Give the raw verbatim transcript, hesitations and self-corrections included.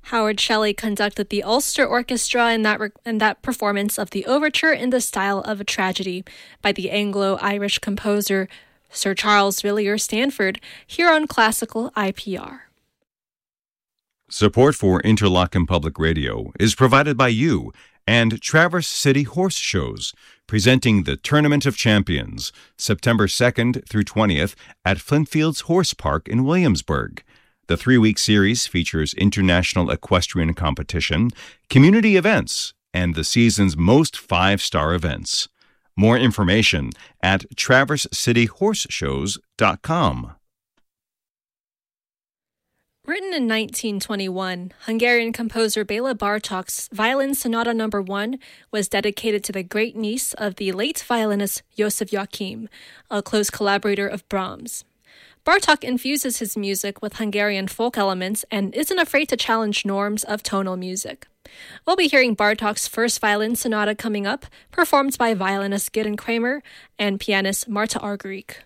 Howard Shelley conducted the Ulster Orchestra in that, re- in that performance of the overture in the style of a tragedy by the Anglo-Irish composer Sir Charles Villiers Stanford, here on Classical I P R. Support for Interlochen Public Radio is provided by you and Traverse City Horse Shows, presenting the Tournament of Champions, September second through twentieth at Flintfields Horse Park in Williamsburg. The three-week series features international equestrian competition, community events, and the season's most five-star events. More information at traverse city horse shows dot com. Written in nineteen twenty-one, Hungarian composer Béla Bartók's Violin Sonata Number One was dedicated to the great niece of the late violinist József Joachim, a close collaborator of Brahms. Bartók infuses his music with Hungarian folk elements and isn't afraid to challenge norms of tonal music. We'll be hearing Bartók's first violin sonata coming up, performed by violinist Gideon Kramer and pianist Marta Argerich.